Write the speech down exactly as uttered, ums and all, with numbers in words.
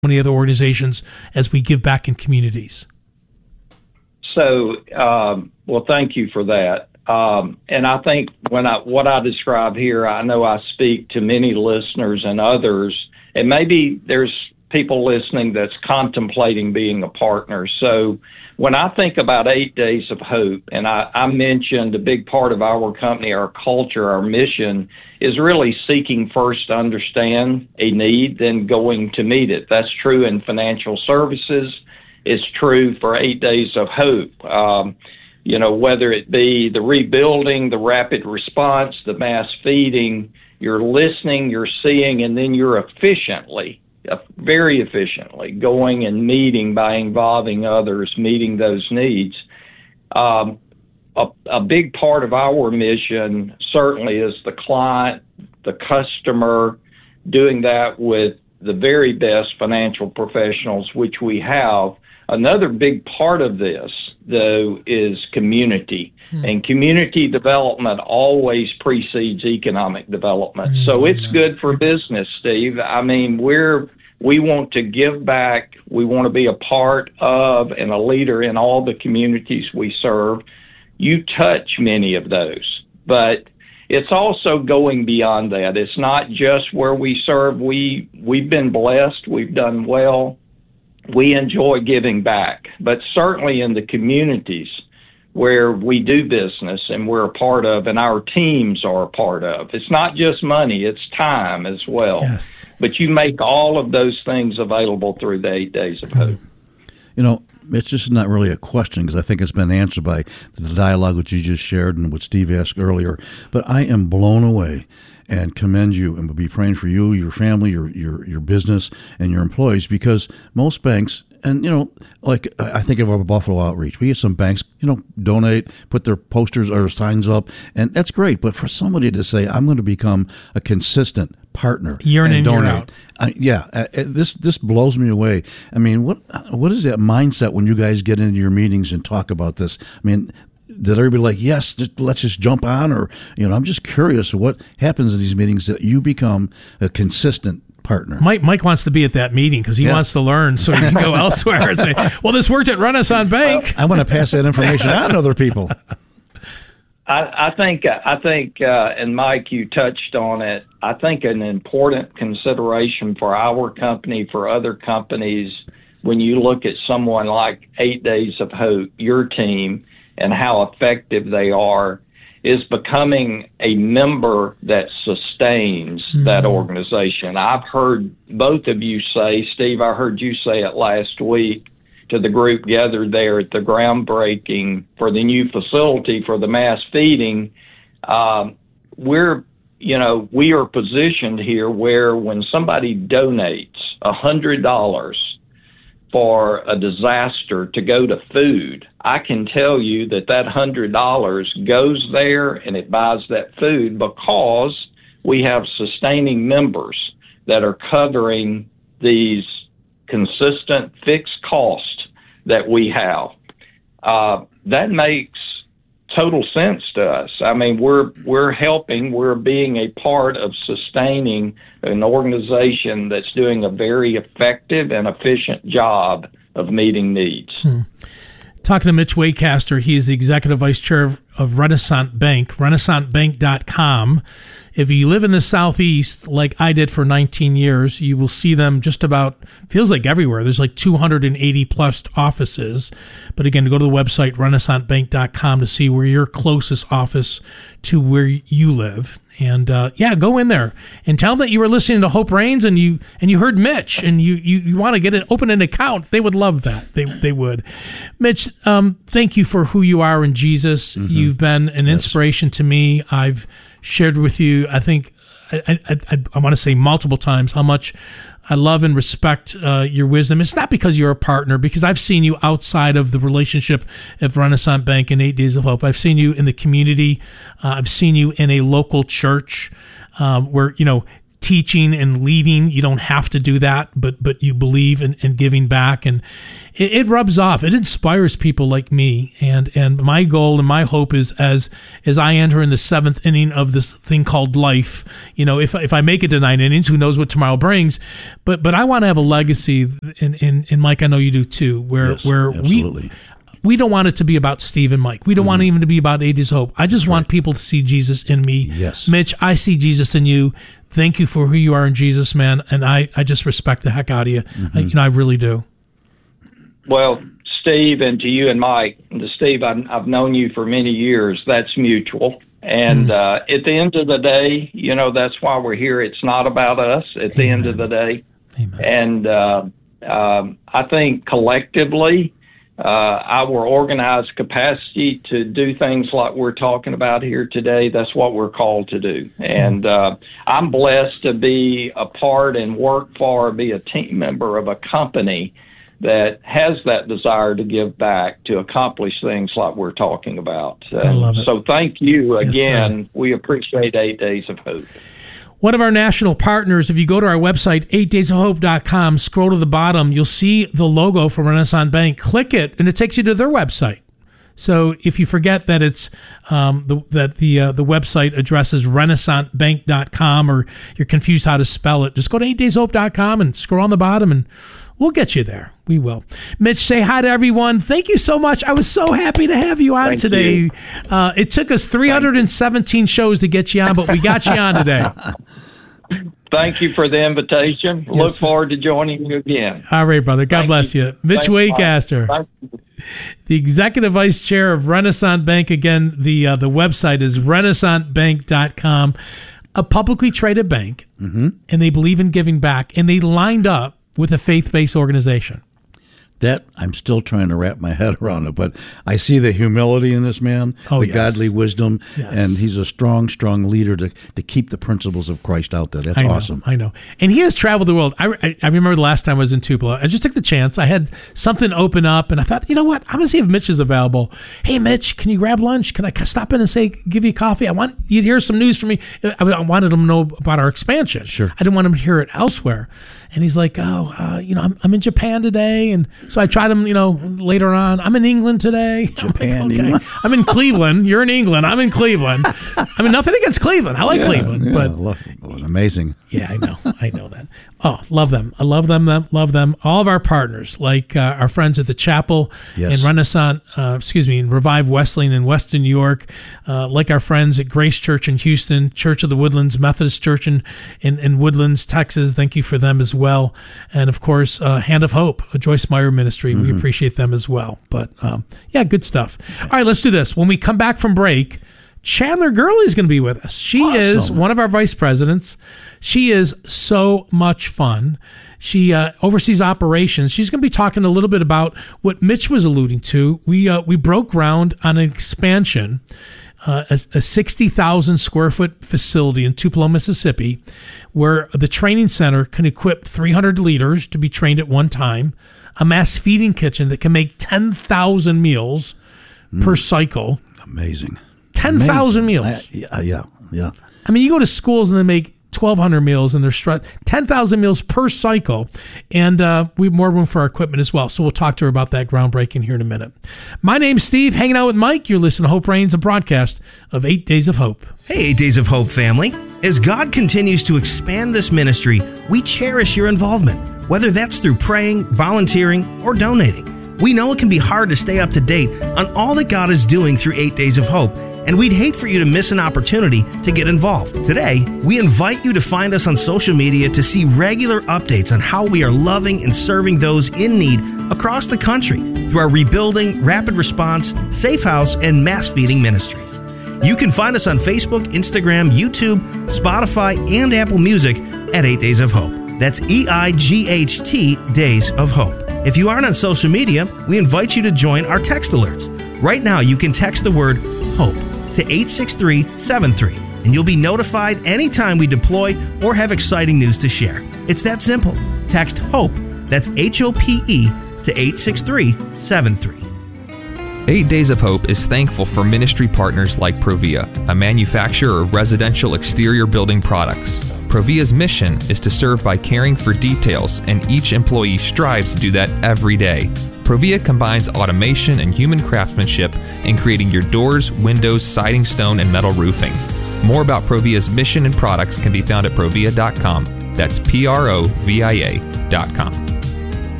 many other organizations as we give back in communities? So, um, well, thank you for that. Um, and I think when I, what I describe here, I know I speak to many listeners and others, and maybe there's people listening that's contemplating being a partner. So when I think about Eight Days of Hope, and I, I mentioned a big part of our company, our culture, our mission, is really seeking first to understand a need, then going to meet it. That's true in financial services. It's true for Eight Days of Hope. Um, you know, whether it be the rebuilding, the rapid response, the mass feeding, you're listening, you're seeing, and then you're efficiently, uh, very efficiently going and meeting by involving others, meeting those needs. Um, a, a big part of our mission certainly is the client, the customer, doing that with the very best financial professionals, which we have. Another big part of this, though, is community. Hmm. And community development always precedes economic development. Hmm. So it's good for business, Steve. I mean, we're we want to give back. We want to be a part of and a leader in all the communities we serve. You touch many of those, but it's also going beyond that. It's not just where we serve. We, we've been blessed. We've done well. We enjoy giving back, but certainly in the communities where we do business and we're a part of and our teams are a part of. It's not just money, it's time as well. Yes. But you make all of those things available through the Eight Days of Hope. You know, it's just not really a question because I think it's been answered by the dialogue which you just shared and what Steve asked earlier. But I am blown away and commend you and will be praying for you, your family, your your your business, and your employees, because most banks, and, you know, like I think of our Buffalo Outreach, we get some banks, you know, donate, put their posters or signs up, and that's great. But for somebody to say, I'm going to become a consistent partner year in and and donate, year out. I, yeah, uh, this this blows me away. I mean, what what is that mindset when you guys get into your meetings and talk about this? I mean, did everybody like, yes, just, let's just jump on? Or, you know, I'm just curious what happens in these meetings that you become a consistent partner. Mike Mike wants to be at that meeting because he yeah. wants to learn so he can go elsewhere and say, well, this worked at Renaissance Bank. I want to pass that information on to other people. I, I think, I think, uh, and Mike, you touched on it, I think an important consideration for our company, for other companies, when you look at someone like Eight Days of Hope, your team, and how effective they are, is becoming a member that sustains mm-hmm. that organization. I've heard both of you say, Steve, I heard you say it last week to the group gathered there at the groundbreaking for the new facility for the mass feeding. Um, we're, you know, we are positioned here where when somebody donates one hundred dollars for a disaster to go to food, I can tell you that that one hundred dollars goes there and it buys that food because we have sustaining members that are covering these consistent fixed costs that we have. Uh, that makes total sense to us. I mean, we're we're helping, we're being a part of sustaining an organization that's doing a very effective and efficient job of meeting needs. Hmm. Talking to Mitch Waycaster, he's the executive vice chair of, of Renaissance Bank, renaissance bank dot com. If you live in the Southeast, like I did for nineteen years, you will see them just about, feels like everywhere. There's like two hundred eighty plus offices. But again, to go to the website, renaissance bank dot com, to see where your closest office to where you live. And uh, yeah, go in there and tell them that you were listening to Hope Reigns and you and you heard Mitch and you you, you want to get an open an account. They would love that. They they would. Mitch, um, thank you for who you are in Jesus. Mm-hmm. You've been an yes. inspiration to me. I've shared with you, I think, I, I, I, I want to say multiple times how much I love and respect uh, your wisdom. It's not because you're a partner, because I've seen you outside of the relationship of Renaissance Bank and Eight Days of Hope. I've seen you in the community. Uh, I've seen you in a local church um, where, you know, teaching and leading. You don't have to do that, but but you believe in, in giving back, and it, it rubs off. It inspires people like me, and and my goal and my hope is as as I enter in the seventh inning of this thing called life. You know, if if I make it to nine innings, who knows what tomorrow brings? But but I want to have a legacy, and and, and Mike, I know you do too. Where yes, where absolutely. we. We don't want it to be about Steve and Mike. We don't mm-hmm. want it even to be about Eight Days of Hope. I just right. want people to see Jesus in me. Yes. Mitch, I see Jesus in you. Thank you for who you are in Jesus, man. And I, I just respect the heck out of you. Mm-hmm. I, you know, I really do. Well, Steve, and to you and Mike, and to Steve, I've, I've known you for many years. That's mutual. And mm-hmm. uh, at the end of the day, you know, that's why we're here. It's not about us at Amen. The end of the day. Amen. And uh, um, I think collectively, Uh, our organized capacity to do things like we're talking about here today, that's what we're called to do. And uh, I'm blessed to be a part and work for, be a team member of a company that has that desire to give back, to accomplish things like we're talking about. I love it. So thank you again. Yes, we appreciate Eight Days of Hope. One of our national partners, if you go to our website, eight days of hope dot com, scroll to the bottom, you'll see the logo for Renaissance Bank. Click it, and it takes you to their website. So if you forget that it's um, the, that the uh, the website address is renaissance bank dot com, or you're confused how to spell it, just go to eight days hope dot com and scroll on the bottom, and we'll get you there. We will. Mitch, say hi to everyone. Thank you so much. I was so happy to have you on Thank today. You. Uh, it took us three hundred seventeen shows to get you on, but we got you on today. Thank you for the invitation. Yes, Look sir. forward to joining you again. All right, brother. God Thank bless you. you. Mitch Waycaster, the Executive Vice Chair of Renaissance Bank. Again, the uh, the website is renaissance bank dot com, a publicly traded bank, mm-hmm. and they believe in giving back, and they lined up with a faith-based organization. That I'm still trying to wrap my head around it, but I see the humility in this man, oh, the yes. godly wisdom, yes. and he's a strong, strong leader to, to keep the principles of Christ out there. That's I know, awesome. I know. And he has traveled the world. I, I, I remember the last time I was in Tupelo. I just took the chance. I had something open up, and I thought, you know what? I'm going to see if Mitch is available. Hey, Mitch, can you grab lunch? Can I stop in and say, give you coffee? I want you to hear some news from me. I wanted him to know about our expansion. Sure. I didn't want him to hear it elsewhere. And he's like, oh, uh, you know, I'm, I'm in Japan today. And so I tried him, you know, later on. I'm in England today. Japan, I'm, like, okay. England. I'm in Cleveland. You're in England. I'm in Cleveland. I mean, nothing against Cleveland. I like yeah, Cleveland. Yeah, but love, well, amazing. Yeah, I know. I know that. Oh, love them. I love them, them. Love them. All of our partners, like uh, our friends at the Chapel yes. in Renaissance, uh, excuse me, in Revive Wesleyan in Western New York, uh, like our friends at Grace Church in Houston, Church of the Woodlands, Methodist Church in, in, in Woodlands, Texas. Thank you for them as well. And, of course, uh, Hand of Hope, a Joyce Meyer ministry. Mm-hmm. We appreciate them as well. But, um, yeah, good stuff. All right, let's do this. When we come back from break, Chandler Gurley is going to be with us. She awesome. is one of our vice presidents. She is so much fun. She uh, oversees operations. She's going to be talking a little bit about what Mitch was alluding to. We uh, we broke ground on an expansion, uh, a, a sixty thousand square foot facility in Tupelo, Mississippi, where the training center can equip three hundred leaders to be trained at one time, a mass feeding kitchen that can make ten thousand meals mm. per cycle. Amazing. ten thousand meals. I, yeah, yeah, yeah. I mean, you go to schools and they make twelve hundred meals, and they're stru- ten thousand meals per cycle, and uh, we have more room for our equipment as well. So we'll talk to her about that groundbreaking here in a minute. My name's Steve, hanging out with Mike. You're listening to Hope Reigns, a broadcast of Eight Days of Hope. Hey, Eight Days of Hope family. As God continues to expand this ministry, we cherish your involvement, whether that's through praying, volunteering, or donating. We know it can be hard to stay up to date on all that God is doing through Eight Days of Hope, and we'd hate for you to miss an opportunity to get involved. Today, we invite you to find us on social media to see regular updates on how we are loving and serving those in need across the country through our Rebuilding, Rapid Response, Safe House, and Mass Feeding ministries. You can find us on Facebook, Instagram, YouTube, Spotify, and Apple Music at Eight Days of Hope. That's E I G H T Days of Hope. If you aren't on social media, we invite you to join our text alerts. Right now, you can text the word HOPE to eight six three seven three, and you'll be notified anytime we deploy or have exciting news to share. It's that simple. Text HOPE, that's H O P E, to eight six three seven three. Eight Days of Hope is thankful for ministry partners like Provia, a manufacturer of residential exterior building products. Provia's mission is to serve by caring for details, and each employee strives to do that every day. Provia combines automation and human craftsmanship in creating your doors, windows, siding, stone, and metal roofing. More about Provia's mission and products can be found at provia dot com. That's P R O V I A dot com.